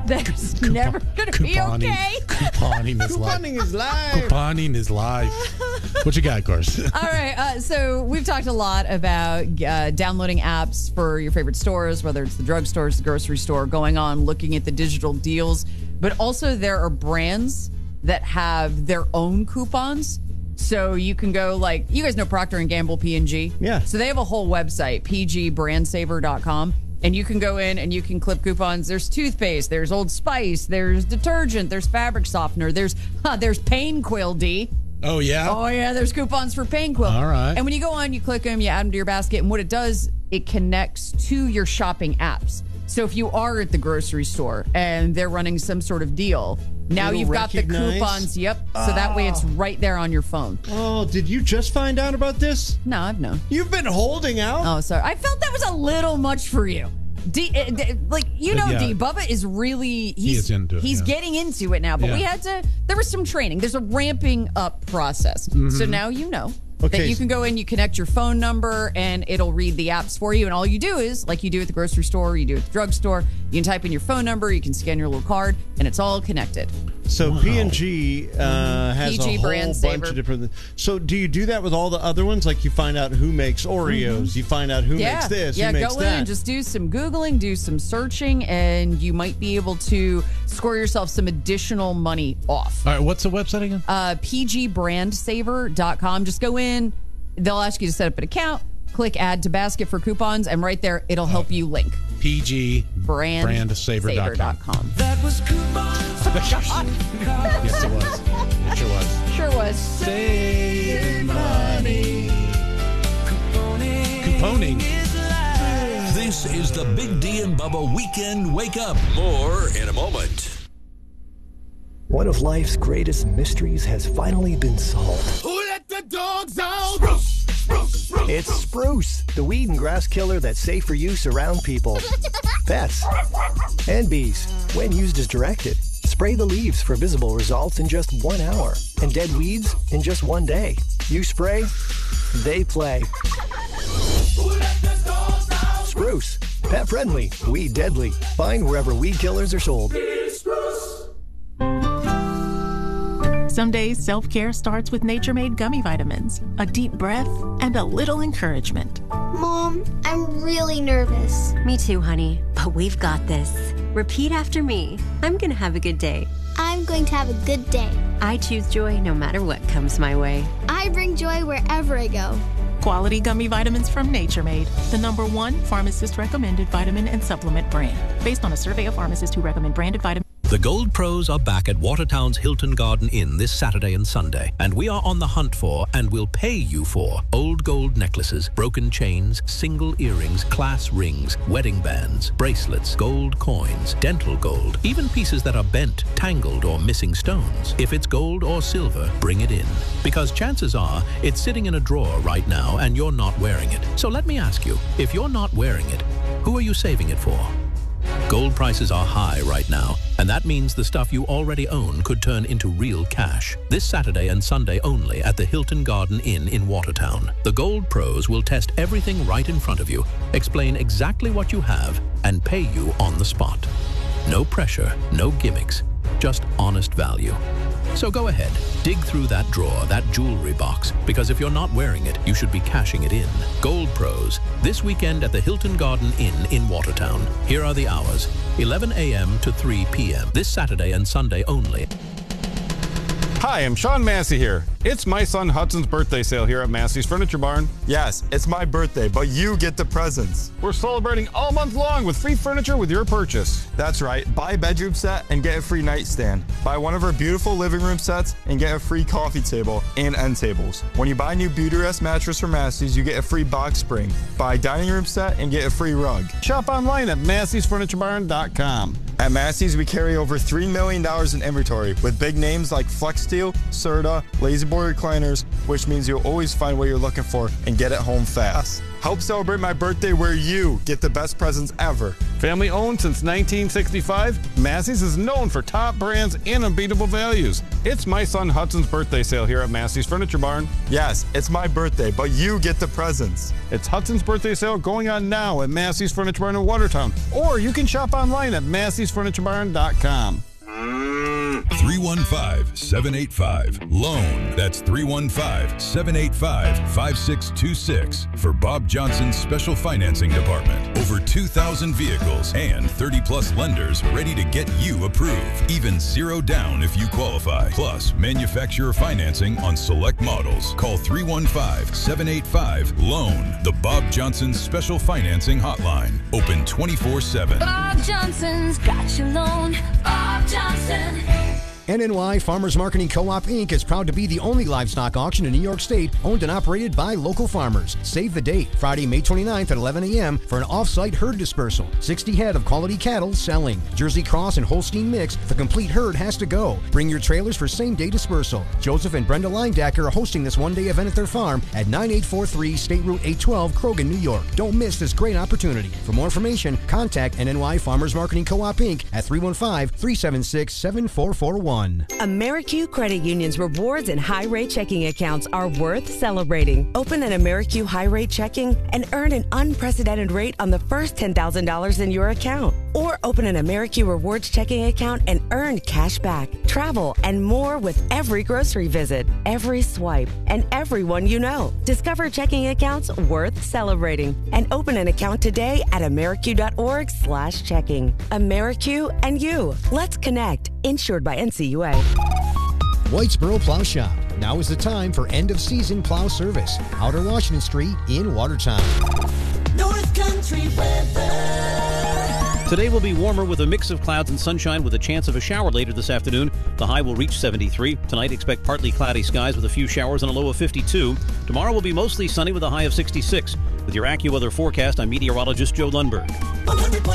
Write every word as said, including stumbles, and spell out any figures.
That's Coupon- never going to be couponing- okay. Couponing is life. Couponing is life. Couponing is life. What you got, of course? All right. Uh, so we've talked a lot about uh, downloading apps for your favorite stores, whether it's the drugstores, the grocery store, going on, looking at the digital deals. But also there are brands that have their own coupons. So you can go like, you guys know Procter and Gamble, P and G? Yeah. So they have a whole website, p g brand saver dot com. And you can go in and you can clip coupons. There's toothpaste, there's Old Spice, there's detergent, there's fabric softener, there's huh, there's Pain Quill, D. Oh, yeah? Oh, yeah, there's coupons for Pain Quill. All right. And when you go on, you click them, you add them to your basket, and what it does, it connects to your shopping apps. So if you are at the grocery store and they're running some sort of deal, now It'll you've got recognize? the coupons. Yep. So that way it's right there on your phone. Oh, did you just find out about this? No, I've known. You've been holding out? Oh, sorry. I felt that was a little much for you. D, uh, d- like you know, Yeah. D. Bubba is really he's is into it, he's yeah. getting into it now. But Yeah. we had to. There was some training. There's a ramping up process. So now you know Okay. that you can go in, you connect your phone number, and it'll read the apps for you. And all you do is, like you do at the grocery store, you do at the drugstore, you can type in your phone number, you can scan your little card, and it's all connected. So P and G uh, has P G a whole brand bunch saver. of different. So do you do that with all the other ones? Like you find out who makes Oreos, you find out who Yeah, makes this, yeah. who makes Go in that. and just do some Googling, do some searching, and you might be able to score yourself some additional money off. All right, what's the website again? uh, p g brand saver dot com. Just go in. They'll ask you to set up an account. Click add to basket for coupons, and right there, it'll help you link. P G Brand, brand saver dot com. That was coupons for shopping. Yes, it was. It sure was. Sure was. Save money. Couponing. This is the Big D and Bubba Weekend Wake Up. More in a moment. One of life's greatest mysteries has finally been solved. Who let the dogs out? It's Spruce, the weed and grass killer that's safe for use around people, pets, and bees. When used as directed, spray the leaves for visible results in just one hour and dead weeds in just one day. You spray, they play. Who let the dogs out? Spruce, pet friendly, weed deadly. Find wherever weed killers are sold. Some days, self-care starts with Nature-Made gummy vitamins, a deep breath, and a little encouragement. Mom, I'm really nervous. Me too, honey, but we've got this. Repeat after me. I'm gonna have a good day. I'm going to have a good day. I choose joy no matter what comes my way. I bring joy wherever I go. Quality gummy vitamins from Nature-Made, the number one pharmacist-recommended vitamin and supplement brand. Based on a survey of pharmacists who recommend branded vitamins. The Gold Pros are back at Watertown's Hilton Garden Inn this Saturday and Sunday, and we are on the hunt for, and will pay you for, old gold necklaces, broken chains, single earrings, class rings, wedding bands, bracelets, gold coins, dental gold, even pieces that are bent, tangled, or missing stones. If it's gold or silver, bring it in, because chances are it's sitting in a drawer right now and you're not wearing it. So let me ask you, if you're not wearing it, who are you saving it for? Gold prices are high right now, and that means the stuff you already own could turn into real cash. This Saturday and Sunday only at the Hilton Garden Inn in Watertown. The Gold Pros will test everything right in front of you, explain exactly what you have, and pay you on the spot. No pressure, no gimmicks, just honest value. So go ahead, dig through that drawer, that jewelry box, because if you're not wearing it, you should be cashing it in. Gold Pros, this weekend at the Hilton Garden Inn in Watertown. Here are the hours, eleven a.m. to three p.m. This Saturday and Sunday only. Hi, I'm Sean Massey here. It's my son Hudson's birthday sale here at Massey's Furniture Barn. Yes, it's my birthday, but you get the presents. We're celebrating all month long with free furniture with your purchase. That's right. Buy a bedroom set and get a free nightstand. Buy one of our beautiful living room sets and get a free coffee table and end tables. When you buy a new Beautyrest mattress from Massey's, you get a free box spring. Buy a dining room set and get a free rug. Shop online at Massey's Furniture Barn dot com. At Massey's, we carry over three million dollars in inventory with big names like Flex Steel, Serta, Lazy comfortable recliners, which means you'll always find what you're looking for and get it home fast. Help celebrate my birthday where you get the best presents ever. Family owned since nineteen sixty-five, Massey's is known for top brands and unbeatable values. It's my son Hudson's birthday sale here at Massey's Furniture Barn. Yes, it's my birthday, but you get the presents. It's Hudson's birthday sale going on now at Massey's Furniture Barn in Watertown. Or you can shop online at masseys furniture barn dot com. three one five, seven eight five, LOAN. That's three one five, seven eight five, five six two six for Bob Johnson's Special Financing Department. Over two thousand vehicles and thirty plus lenders ready to get you approved. Even zero down if you qualify. Plus, manufacturer financing on select models. Call three one five, seven eight five, LOAN. The Bob Johnson's Special Financing Hotline. Open twenty-four seven. Bob Johnson's got your loan. Bob Johnson. N N Y Farmers Marketing Co-op Incorporated is proud to be the only livestock auction in New York State owned and operated by local farmers. Save the date, Friday, May twenty-ninth at eleven a.m. for an off-site herd dispersal. sixty head of quality cattle selling. Jersey Cross and Holstein mix, the complete herd has to go. Bring your trailers for same-day dispersal. Joseph and Brenda Linedacker are hosting this one-day event at their farm at ninety-eight forty-three State Route eight twelve, Krogan, New York. Don't miss this great opportunity. For more information, contact N N Y Farmers Marketing Co-op Incorporated at three one five, three seven six, seven four four one. AmeriQ Credit Union's rewards and high-rate checking accounts are worth celebrating. Open an AmeriQ high-rate checking and earn an unprecedented rate on the first ten thousand dollars in your account. Or open an AmeriQ Rewards checking account and earn cash back, travel, and more with every grocery visit, every swipe, and everyone you know. Discover checking accounts worth celebrating and open an account today at ameriq.org slash checking. AmeriQ and you. Let's connect. Insured by N C U A. Whitesboro Plow Shop. Now is the time for end-of-season plow service. Outer Washington Street in Watertown. North Country weather. Today will be warmer with a mix of clouds and sunshine with a chance of a shower later this afternoon. The high will reach seventy-three. Tonight, expect partly cloudy skies with a few showers and a low of fifty-two. Tomorrow will be mostly sunny with a high of sixty-six. With your AccuWeather forecast, I'm meteorologist Joe Lundberg.